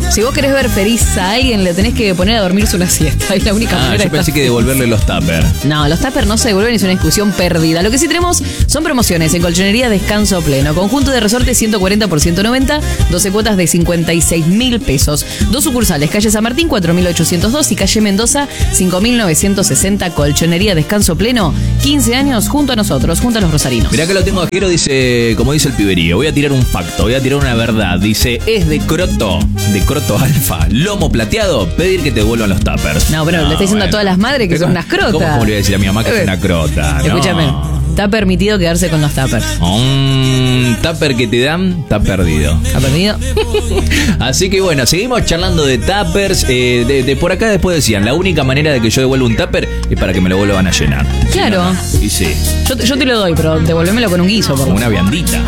Si vos querés ver feliz a alguien, le tenés que poner a dormirse una siesta. Es la única manera. Yo pensé que devolverle los tuppers. No, los tuppers no se devuelven, es una discusión perdida. Lo que sí tenemos son promociones en Colchonería Descanso Pleno. Conjunto de resorte 140 por 190, 12 cuotas de 56.000 pesos. 2 sucursales, calle San Martín 4802 y calle Mendoza 5960. Colchonería Descanso Pleno, 15 años junto a nosotros, junto a los rosarinos. Mirá que lo tengo aquí, dice, como dice el piberío, voy a tirar un facto, voy a tirar una verdad. Dice, es de croto alfa, lomo plateado, pedir que te devuelvan los tuppers. No, pero le está diciendo a todas las madres que son unas crotas. ¿Cómo le voy a decir a mi mamá que es una crota? Escúchame, está permitido quedarse con los tuppers. Un tupper que te dan, está perdido. ¿Está perdido? Así que bueno, seguimos charlando de tuppers. De por acá después decían, la única manera de que yo devuelva un tupper es para que me lo vuelvan a llenar. Claro. Y sí. Yo te lo doy, pero devuélvemelo con un guiso. Con una viandita.